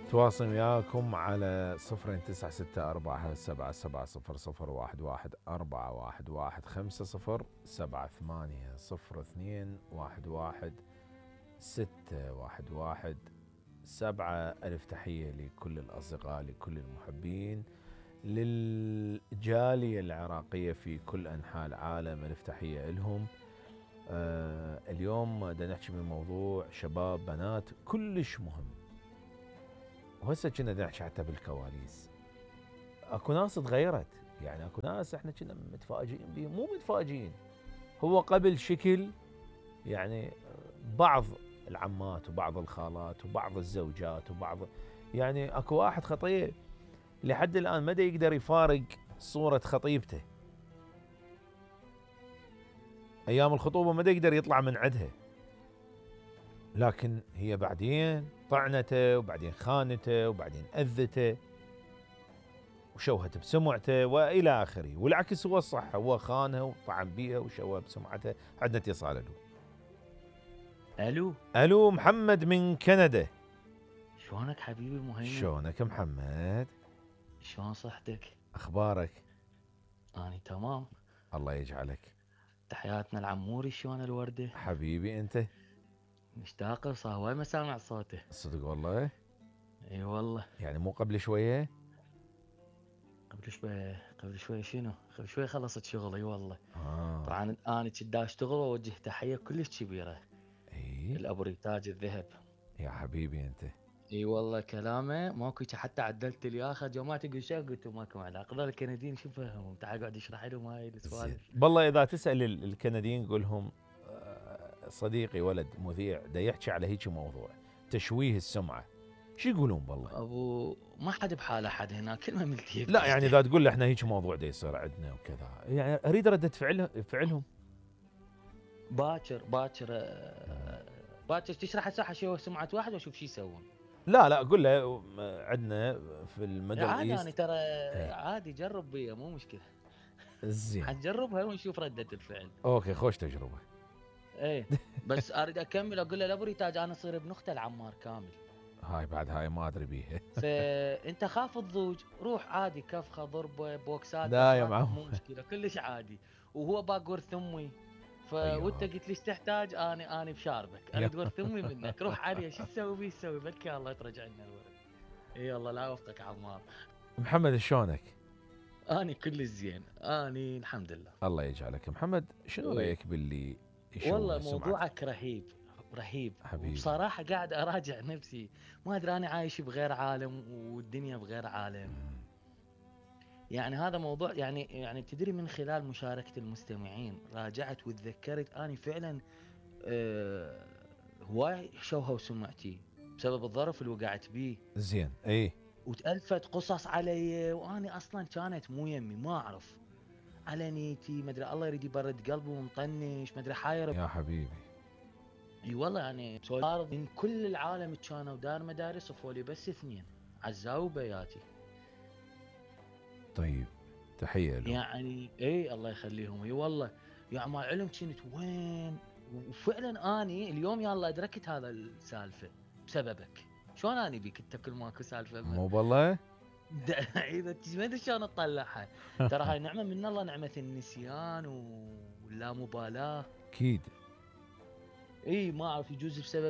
تواصل وياكم على 0967001111 ألف تحية لكل الأصدقاء، لكل المحبين، للجالية العراقية في كل أنحاء العالم، ألف تحية لهم. اليوم بدنا نحكي من موضوع شباب بنات كلش مهم، وهسه كنا نحكي حتى بالكواليس. اكو ناس تغيرت، يعني اكو ناس احنا كنا متفاجئين بهم، مو متفاجئين، هو قبل شكل، يعني بعض العمات وبعض الخالات وبعض الزوجات وبعض، يعني اكو واحد خطيب لحد الان ما يقدر يفارق صورة خطيبته، ايام الخطوبة ما يقدر يطلع من عندها، لكن هي بعدين طعنته وبعدين خانته وبعدين اذته وشوهت بسمعته والى اخره، والعكس هو الصح، هو خانها وطعن بيها وشوه بسمعته. عندنا اتصال. الو الو الو، محمد من كندا. شلونك حبيبي مهيمن؟ شلونك محمد؟ شلون صحتك؟ اخبارك؟ اني تمام. الله يجعلك. تحياتنا العموري، شلون الوردة؟ حبيبي انت. مشتاق، صار هواي ما سامع صوته. صدق والله؟ اي والله. يعني مو قبل شويه؟ قبل شوي شنو؟ قبل شوي خلصت شغل، اي والله. اه. طبعا انا كدا اشتغل واوجه تحية كلش كبيرة اي الابو ريتاج الذهب. يا حبيبي انت. اي والله كلامه ماكو، حتى عدلت لي اخر جماعه تقول شو، قلت له ماكو علاقه، ذول الكنديين شو فهمهم، تعال اقعد اشرح لهم هاي زين، السوالف. بالله اذا تسال الكنديين قول لهم صديقي ولد مذيع دا يحكي على هيك موضوع تشويه السمعه، شو يقولون بالله؟ ابو ما حد بحاله حد هنا، كلمه ملتيه لا يعني بجده. اذا تقول له احنا هيك موضوع دا يصير عندنا وكذا، يعني اريد رده فعلهم. باكر باكر باكر تشرح هسه شو سمعه واحد واشوف شو يسوون. لا قول له عندنا في الميدل عادي انا ايست. ترى، ايه عادي جرب بيا مو مشكله. زين. حنجربها ونشوف رده الفعل. اوكي، خوش تجربه. ايه. بس اريد اكمل اقول له لابو ريتاج انا اصير ابن اخته العمار كامل. هاي بعد هاي ما ادري بيها. فانت خاف الضوج، روح عادي كفخه ضربه بوكسات لا يا دخلات معود. مو مشكله كلش عادي. وهو باق ورث امي. وانت ايوه قلت لي ايش تحتاج، اني بشاربك، يا اريد ورث امي منك، روح عليه شو تسوي بيه تسوي، بلكي الله ترجع لنا الورث. اي الله لا يوفقك عمار. محمد، شلونك؟ اني كل زين، اني الحمد لله. الله يجعلك. محمد، شنو إيه. رايك باللي والله يشوه سمعه؟ موضوعك رهيب رهيب، حبيبي. وبصراحة قاعد أراجع نفسي. ما أدري أنا عايش بغير عالم والدنيا بغير عالم. يعني هذا موضوع، يعني تدري من خلال مشاركة المستمعين راجعت وتذكرت أني فعلا آه هواي شوهوا سمعتي بسبب الظرف اللي وقعت بيه. زين. اي وتألفت قصص علي وأني أصلا كانت مو يمي، ما أعرف على نيتي، ما ادري الله يريد يبرد قلبي ومطنش، ما ادري حاير. يا حبيبي. اي والله يعني من كل العالم كانوا دار مدارس وفولي بس اثنين، عزاو وبياتي. طيب، تحيه لهم. يعني اي الله يخليهم. اي والله يا عمال علم كنت وين. وفعلا اني اليوم يلا ادركت هذا السالفه بسببك. شلون اني بيك انت كل ماكو سالفه مو بالله. اذا ما ادري شلون اطلعها. ترى هاي نعمه من الله، نعمه النسيان واللامبالاه. اكيد. اي ما اعرف، يجوز بسبب